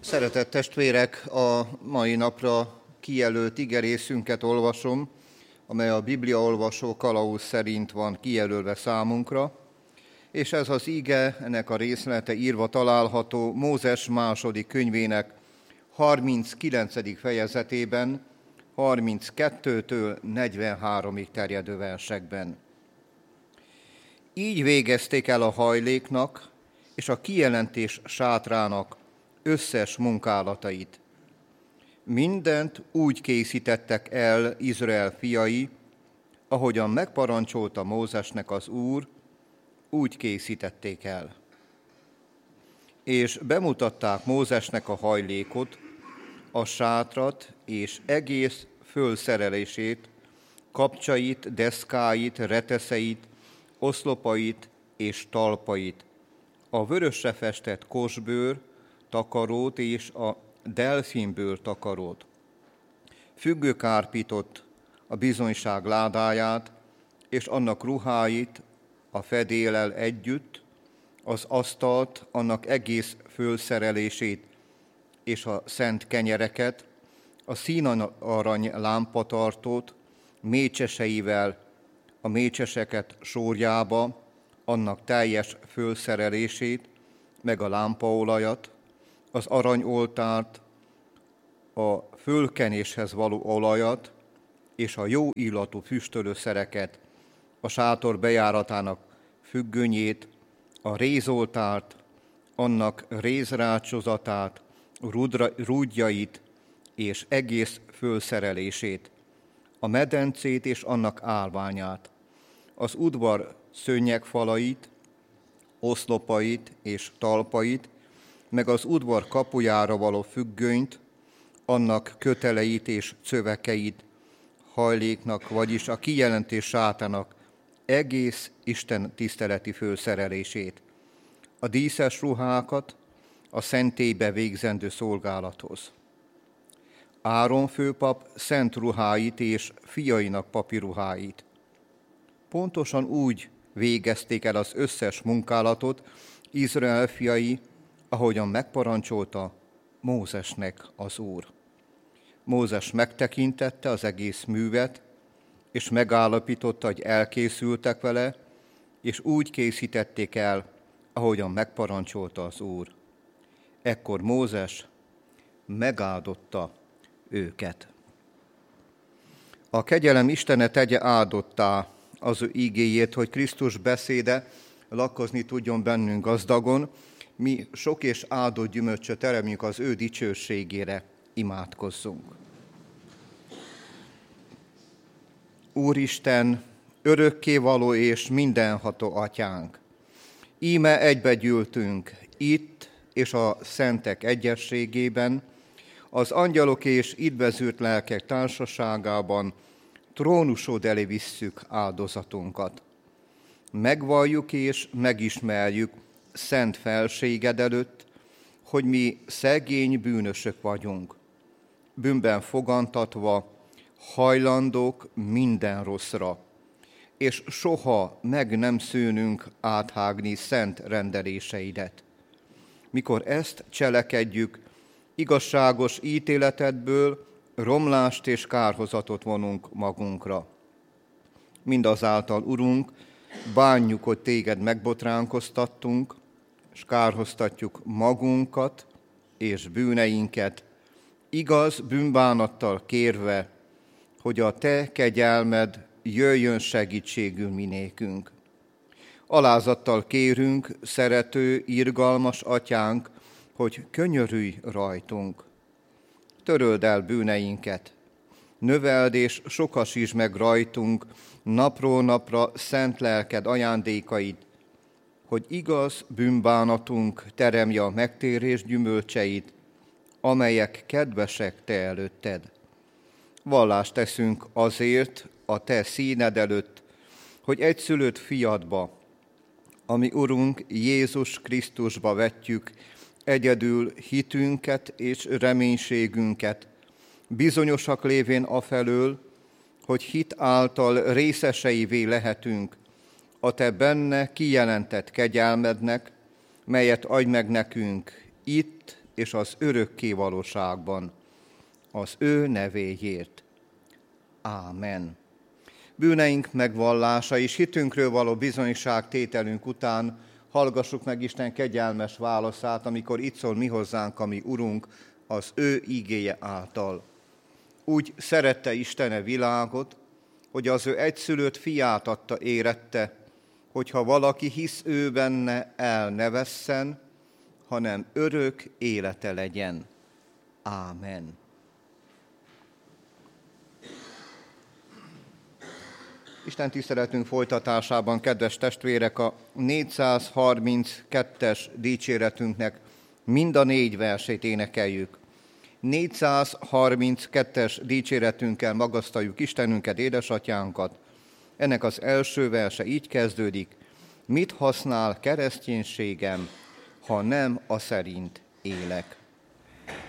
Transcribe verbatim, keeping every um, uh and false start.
Szeretett testvérek, a mai napra kijelölt igerészünket olvasom, amely a bibliaolvasó kalauz szerint van kijelölve számunkra, és ez az ige, ennek a részlete írva található Mózes második könyvének harminckilencedik fejezetében, harminckettőtől negyvenháromig terjedő versekben. Így végezték el a hajléknak és a kijelentés sátrának összes munkálatait. Mindent úgy készítettek el Izrael fiai, ahogyan megparancsolta Mózesnek az Úr, úgy készítették el. És bemutatták Mózesnek a hajlékot, a sátrat és egész fölszerelését, kapcsait, deszkáit, reteszeit, oszlopait és talpait, a vörösre festett kosbőr, takarót és a delfinbőr takarót, függőkárpitot, a bizonyság ládáját és annak ruháit a fedéllel együtt, az asztalt, annak egész fölszerelését és a szent kenyereket, a színarany lámpatartót mécseseivel, a mécseseket sorjába, annak teljes fölszerelését, meg a lámpaolajat, az aranyoltárt, a fölkenéshez való olajat és a jó illatú füstölőszereket, a sátor bejáratának függönyét, a rézoltárt, annak rézrácsozatát, rudra, rúdjait és egész fölszerelését, a medencét és annak állványát, az udvar szőnyegfalait, oszlopait és talpait, meg az udvar kapujára való függönyt, annak köteleit és cövekeit, hajléknak, vagyis a kijelentés sátának egész Isten tiszteleti fölszerelését, a díszes ruhákat a szentélybe végzendő szolgálathoz. Áron főpap szent ruháit és fiainak papi ruháit. Pontosan úgy végezték el az összes munkálatot Izrael fiai, ahogyan megparancsolta Mózesnek az Úr. Mózes megtekintette az egész művet, és megállapította, hogy elkészültek vele, és úgy készítették el, ahogyan megparancsolta az Úr. Ekkor Mózes megáldotta őket. A kegyelem Istene tegye áldottá az ő igéjét, hogy Krisztus beszéde lakkozni tudjon bennünk gazdagon, mi sok és áldott gyümölcsöt teremjünk az ő dicsőségére, imádkozzunk. Úristen, örökkévaló és mindenható atyánk, íme egybegyűltünk itt és a szentek egyességében, az angyalok és idvezült lelkek társaságában trónusod elé visszük áldozatunkat. Megvalljuk és megismerjük szent felséged előtt, hogy mi szegény bűnösök vagyunk, bűnben fogantatva, hajlandók minden rosszra, és soha meg nem szűnünk áthágni szent rendeléseidet. Mikor ezt cselekedjük, igazságos ítéletedből romlást és kárhozatot vonunk magunkra. Mindazáltal, Urunk, bánjuk, hogy téged megbotránkoztattunk, és kárhoztatjuk magunkat és bűneinket, igaz bűnbánattal kérve, hogy a te kegyelmed jöjjön segítségül minékünk. Alázattal kérünk, szerető, irgalmas atyánk, hogy könyörülj rajtunk. Töröld el bűneinket, növeld és sokasítsd meg rajtunk napról napra szent lelked ajándékaid, hogy igaz bűnbánatunk teremje a megtérés gyümölcseit, amelyek kedvesek te előtted. Vallást teszünk azért a te színed előtt, hogy egyszülött fiadba, ami Urunk Jézus Krisztusba vetjük egyedül hitünket és reménységünket, bizonyosak lévén afelől, hogy hit által részeseivé lehetünk a te benne kijelentett kegyelmednek, melyet adj meg nekünk itt és az örökké valóságban, az ő nevéért. Ámen. Bűneink megvallása és hitünkről való bizonyságtételünk után hallgassuk meg Isten kegyelmes válaszát, amikor itt szól mi hozzánk, a mi Urunk, az ő ígéje által. Úgy szerette Istene világot, hogy az ő egyszülött fiát adta érette, hogyha valaki hisz ő benne, el ne vesszen, hanem örök élete legyen. Ámen. Isten tiszteletünk folytatásában, kedves testvérek, a négyszázharminckettes dicséretünknek mind a négy versét énekeljük. négyszázharminckettes dicséretünkkel magasztaljuk Istenünket, édesatyánkat. Ennek az első verse így kezdődik: mit használ kereszténységem, ha nem a szerint élek?